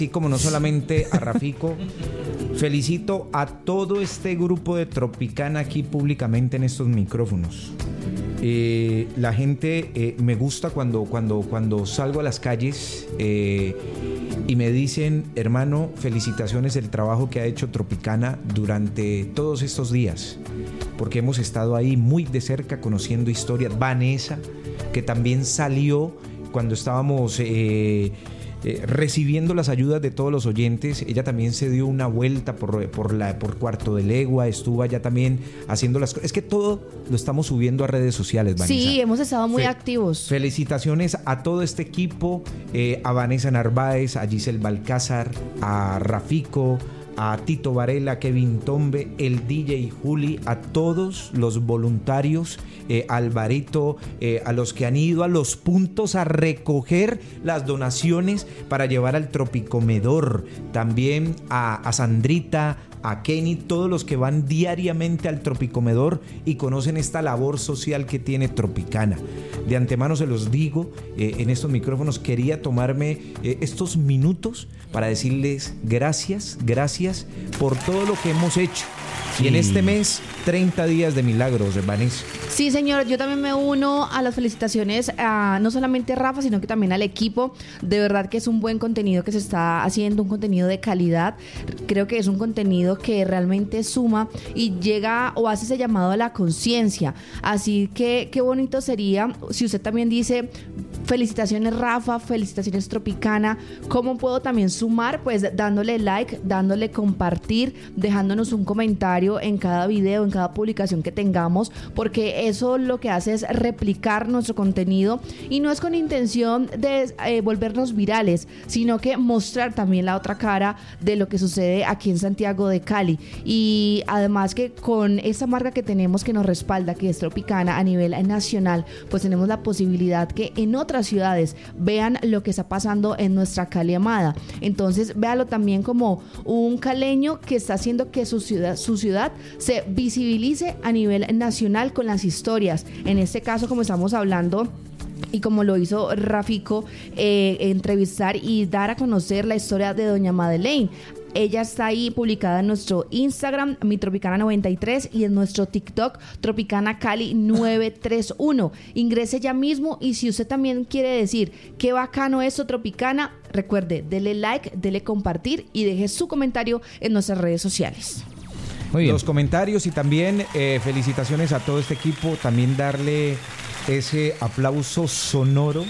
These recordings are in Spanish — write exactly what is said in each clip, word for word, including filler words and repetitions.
Así como no solamente a Rafico, felicito a todo este grupo de Tropicana aquí públicamente en estos micrófonos. Eh, la gente eh, me gusta cuando, cuando, cuando salgo a las calles eh, y me dicen, hermano, felicitaciones del trabajo que ha hecho Tropicana durante todos estos días, porque hemos estado ahí muy de cerca conociendo historias. Vanessa, que también salió cuando estábamos eh, eh, recibiendo las ayudas de todos los oyentes, ella también se dio una vuelta por, por, la, por Cuarto de Legua, estuvo allá también haciendo las cosas. Es que todo lo estamos subiendo a redes sociales, Vanessa. Sí, hemos estado muy Fe- activos. Felicitaciones a todo este equipo, eh, a Vanessa Narváez, a Giselle Balcázar, a Rafico, a Tito Varela, Kevin Tombe, el D J Juli, a todos los voluntarios, eh, a Alvarito, eh, a los que han ido a los puntos a recoger las donaciones para llevar al Tropicomedor, también a, a Sandrita, a Kenny, todos los que van diariamente al Tropicomedor y conocen esta labor social que tiene Tropicana. De antemano se los digo, eh, en estos micrófonos quería tomarme eh, estos minutos para decirles gracias, gracias por todo lo que hemos hecho. Sí. Y en este mes, treinta días de milagros, Vanessa. Sí, señor, yo también me uno a las felicitaciones a no solamente a Rafa, sino que también al equipo. De verdad que es un buen contenido que se está haciendo, un contenido de calidad. Creo que es un contenido que realmente suma y llega o hace ese llamado a la conciencia. Así que qué bonito sería si usted también dice felicitaciones Rafa, felicitaciones Tropicana. ¿Cómo puedo también sumar? Pues dándole like, dándole compartir, dejándonos un comentario en cada video, en cada publicación que tengamos, porque eso lo que hace es replicar nuestro contenido y no es con intención de eh, volvernos virales, sino que mostrar también la otra cara de lo que sucede aquí en Santiago de Cali. Y además que con esa marca que tenemos que nos respalda, que es Tropicana a nivel nacional, pues tenemos la posibilidad que en otras ciudades vean lo que está pasando en nuestra Cali amada. Entonces véalo también como un caleño que está haciendo que su ciudad, su ciudad se visibilice a nivel nacional con las historias. En este caso, como estamos hablando y como lo hizo Rafico, eh, entrevistar y dar a conocer la historia de doña Madeleine. Ella está ahí publicada en nuestro Instagram, mi Tropicana noventa y tres, y en nuestro TikTok, Tropicana Cali nueve tres uno. Ingrese ya mismo y si usted también quiere decir qué bacano es Tropicana, recuerde, dele like, dele compartir y deje su comentario en nuestras redes sociales. Muy bien. Los comentarios y también eh, felicitaciones a todo este equipo. También darle ese aplauso sonoro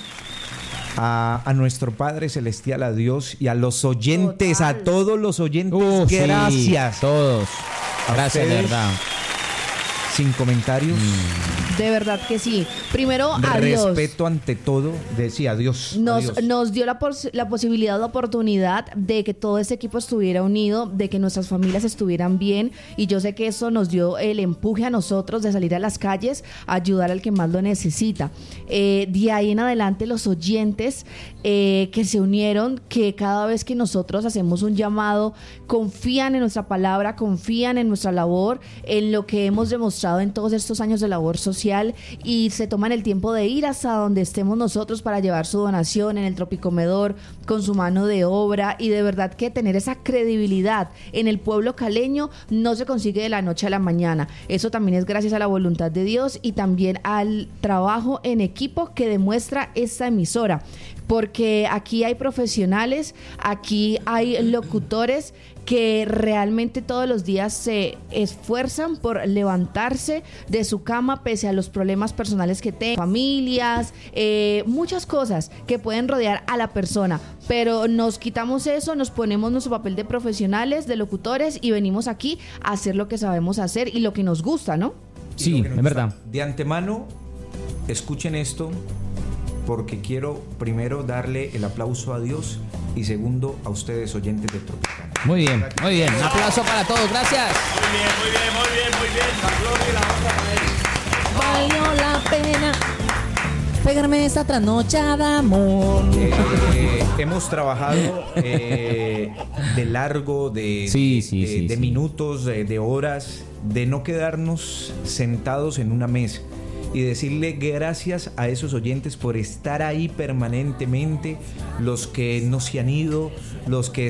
a, a nuestro Padre Celestial, a Dios y a los oyentes, total. A todos los oyentes. Uh, gracias. Sí, todos. A gracias, de verdad. Sin comentarios. Mm. De verdad que sí. Primero, adiós. Respeto ante todo. Decía adiós. Nos, adiós. nos dio la, pos- la posibilidad, la oportunidad de que todo este equipo estuviera unido, de que nuestras familias estuvieran bien. Y yo sé que eso nos dio el empuje a nosotros de salir a las calles a ayudar al que más lo necesita. Eh, de ahí en adelante, los oyentes eh, que se unieron, que cada vez que nosotros hacemos un llamado, confían en nuestra palabra, confían en nuestra labor, en lo que hemos demostrado en todos estos años de labor social y se toman el tiempo de ir hasta donde estemos nosotros para llevar su donación en el Tropicomedor con su mano de obra. Y de verdad que tener esa credibilidad en el pueblo caleño no se consigue de la noche a la mañana. Eso también es gracias a la voluntad de Dios y también al trabajo en equipo que demuestra esta emisora, porque aquí hay profesionales, aquí hay locutores que realmente todos los días se esfuerzan por levantarse de su cama pese a los problemas personales que tienen, familias, eh, muchas cosas que pueden rodear a la persona, pero nos quitamos eso, nos ponemos nuestro papel de profesionales, de locutores y venimos aquí a hacer lo que sabemos hacer y lo que nos gusta, ¿no? Sí, es verdad. De antemano, escuchen esto, porque quiero primero darle el aplauso a Dios y segundo a ustedes, oyentes de Tropicana. Muy bien, muy bien. Un aplauso para todos, gracias. Muy bien, muy bien, muy bien, muy bien. La gloria y la honra para él. Valió la pena pegarme esta trasnochada, amor. Eh, eh, hemos trabajado eh, de largo, de, sí, de, sí, de, sí, de sí. minutos, de, de horas, de no quedarnos sentados en una mesa. y decirle gracias a esos oyentes por estar ahí permanentemente, los que no se han ido, los que